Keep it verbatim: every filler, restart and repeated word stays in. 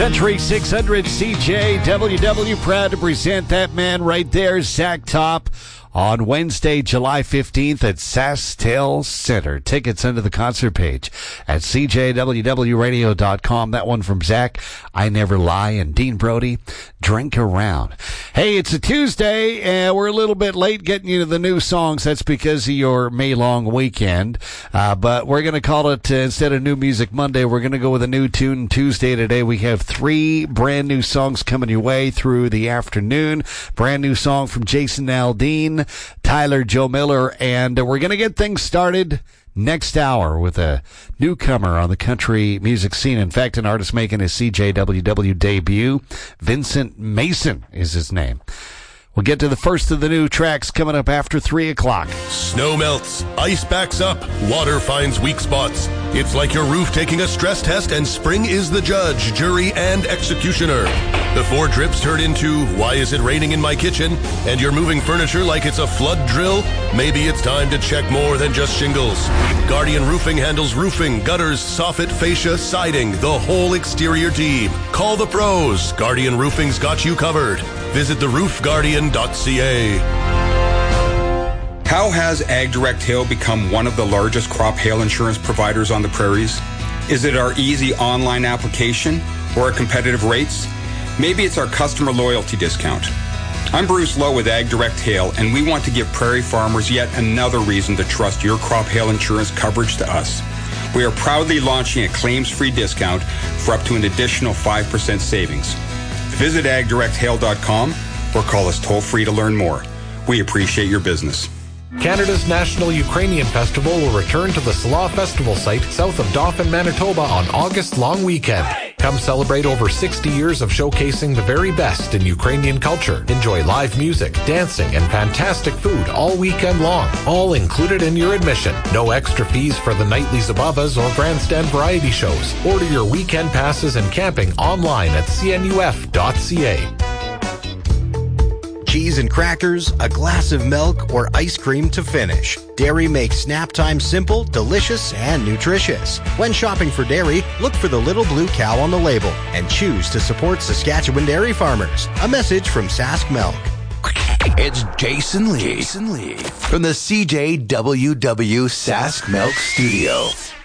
Country six hundred C J W W, proud to present that man right there, Zach Top, on Wednesday, July fifteenth at SaskTel Center. Tickets under the concert page at C J W W radio dot com. That one from Zach, I Never Lie, and Dean Brody, Drink Around. Hey, it's a Tuesday, and we're a little bit late getting you to the new songs. That's because of your May-long weekend. Uh, but we're going to call it, uh, instead of New Music Monday, we're going to go with a new tune Tuesday today. We have three brand new songs coming your way through the afternoon. Brand new song from Jason Aldean, Tyler Joe Miller, and we're going to get things started next hour with a newcomer on the country music scene. In fact, an artist making his C J W W debut. Vincent Mason is his name. We'll get to the first of the new tracks coming up after three o'clock. Snow melts, ice backs up, water finds weak spots. It's like your roof taking a stress test, and spring is the judge, jury, and executioner. Before drips turn into, why is it raining in my kitchen? And you're moving furniture like it's a flood drill? Maybe it's time to check more than just shingles. Guardian Roofing handles roofing, gutters, soffit, fascia, siding, the whole exterior team. Call the pros. Guardian Roofing's got you covered. Visit the roof guardian dot c a. How has AgDirect Hail become one of the largest crop hail insurance providers on the prairies? Is it our easy online application or our competitive rates? Maybe it's our customer loyalty discount. I'm Bruce Lowe with AgDirect Hail, and we want to give prairie farmers yet another reason to trust your crop hail insurance coverage to us. We are proudly launching a claims-free discount for up to an additional five percent savings. Visit ag direct hail dot com or call us toll-free to learn more. We appreciate your business. Canada's National Ukrainian Festival will return to the Salah Festival site south of Dauphin, Manitoba on August long weekend. Come celebrate over sixty years of showcasing the very best in Ukrainian culture. Enjoy live music, dancing, and fantastic food all weekend long, all included in your admission. No extra fees for the nightly Zabavas or grandstand variety shows. Order your weekend passes and camping online at c n u f dot c a. Cheese and crackers, a glass of milk, or ice cream to finish. Dairy makes snap time simple, delicious, and nutritious. When shopping for dairy, look for the little blue cow on the label and choose to support Saskatchewan dairy farmers. A message from Sask Milk. It's Jason Lee. Jason Lee from the C J W W Sask Milk Studio.